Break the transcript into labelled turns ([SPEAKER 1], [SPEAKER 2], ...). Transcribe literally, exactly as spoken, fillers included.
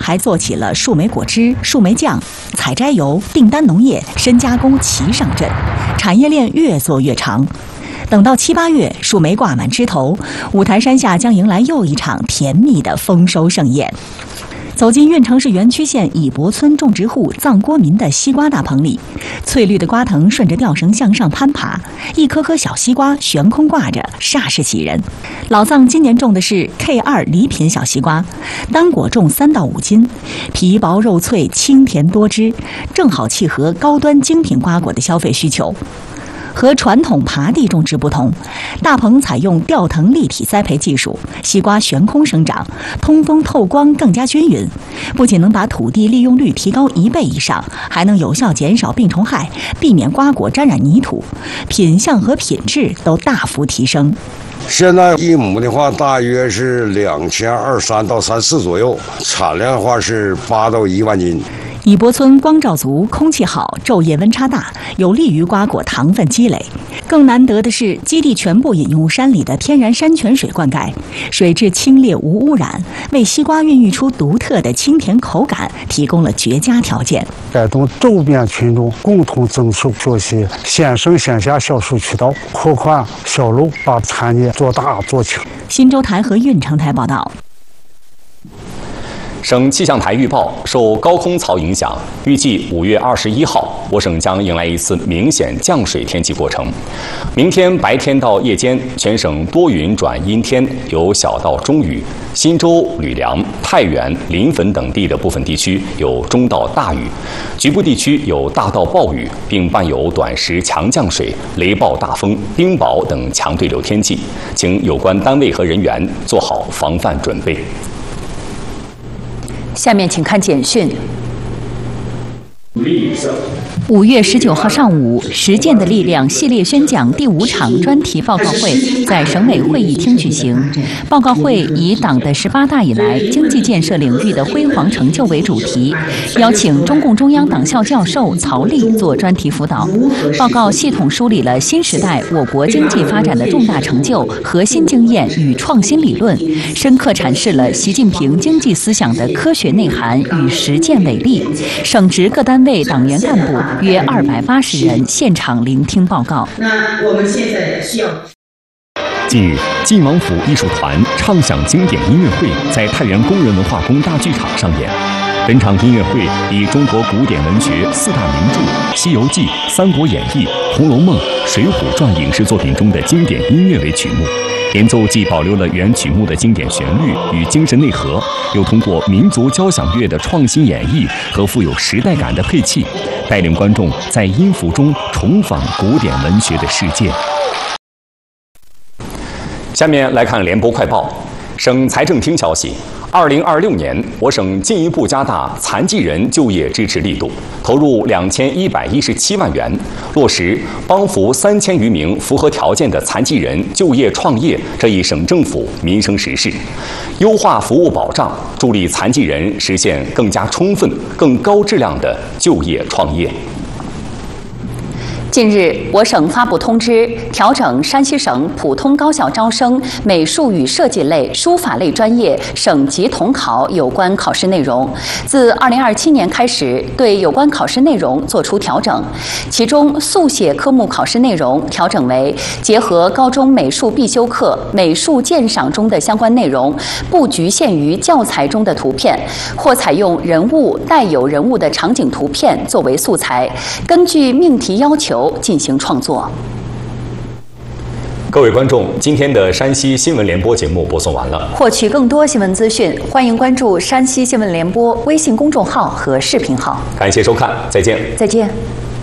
[SPEAKER 1] 还做起了树莓果汁、树莓酱、采摘油、订单农业、深加工齐上阵，产业链越做越长。等到七八月，树莓挂满枝头，五台山下将迎来又一场甜蜜的丰收盛宴。走进运城市园区县乙伯村种植户藏郭民的西瓜大棚里，翠绿的瓜藤顺着吊绳向上攀爬，一颗颗小西瓜悬空挂着，煞是喜人。老藏今年种的是 K 二 礼品小西瓜，单果重三到五斤，皮薄肉脆，清甜多汁，正好契合高端精品瓜果的消费需求。和传统耙地种植不同，大棚采用吊藤立体栽培技术，西瓜悬空生长，通风透光更加均匀，不仅能把土地利用率提高一倍以上，还能有效减少病虫害，避免瓜果沾染泥土，品相和品质都大幅提升。
[SPEAKER 2] 现在一亩的话，大约是两千二三到三四左右，产量的话是八到一万斤。
[SPEAKER 1] 乙伯村光照足，空气好，昼夜温差大，有利于瓜果糖分积累。更难得的是，基地全部引用山里的天然山泉水灌溉，水质清冽无污染，为西瓜孕育出独特的清甜口感提供了绝佳条件。
[SPEAKER 3] 带动周边群众共同增收做些线上线下销售渠道，扩宽销路，把产业做大做强。
[SPEAKER 1] 新洲台和运城台报道。
[SPEAKER 4] 省气象台预报，受高空槽影响，预计五月二十一号，我省将迎来一次明显降水天气过程。明天白天到夜间，全省多云转阴天，有小到中雨。新洲、吕梁、太原、临汾等地的部分地区有中到大雨，局部地区有大到暴雨，并伴有短时强降水、雷暴大风、冰雹等强对流天气，请有关单位和人员做好防范准备。
[SPEAKER 5] 下面请看简讯。五月十九号上午，实践的力量系列宣讲第五场专题报告会在省委会议厅举行。报告会以党的十八大以来经济建设领域的辉煌成就为主题，邀请中共中央党校教授曹立做专题辅导。报告系统梳理了新时代我国经济发展的重大成就、核心经验与创新理论，深刻阐释了习近平经济思想的科学内涵与实践伟力。省直各单位党员干部约二百八十人现场聆听报告。
[SPEAKER 6] 那我们现在需要。
[SPEAKER 7] 近日，晋王府艺术团畅享经典音乐会在太原工人文化宫大剧场上演。本场音乐会以中国古典文学四大名著《西游记》《三国演义》《红楼梦》《水浒传》影视作品中的经典音乐为曲目。演奏既保留了原曲目的经典旋律与精神内核，又通过民族交响乐的创新演绎和富有时代感的配器，带领观众在音符中重访古典文学的世界。
[SPEAKER 4] 下面来看联播快报。省财政厅消息，二零二六年，我省进一步加大残疾人就业支持力度，投入两千一百一十七万元，落实帮扶三千余名符合条件的残疾人就业创业这一省政府民生实事，优化服务保障，助力残疾人实现更加充分、更高质量的就业创业。
[SPEAKER 5] 近日，我省发布通知，调整山西省普通高校招生美术与设计类、书法类专业省级统考有关考试内容。自二零二七年开始，对有关考试内容作出调整。其中，速写科目考试内容调整为结合高中美术必修课美术鉴赏中的相关内容，不局限于教材中的图片，或采用人物带有人物的场景图片作为素材，根据命题要求进行创作。
[SPEAKER 4] 各位观众，今天的山西新闻联播节目播送完了。
[SPEAKER 5] 获取更多新闻资讯，欢迎关注山西新闻联播微信公众号和视频号。
[SPEAKER 4] 感谢收看，再见。
[SPEAKER 5] 再见。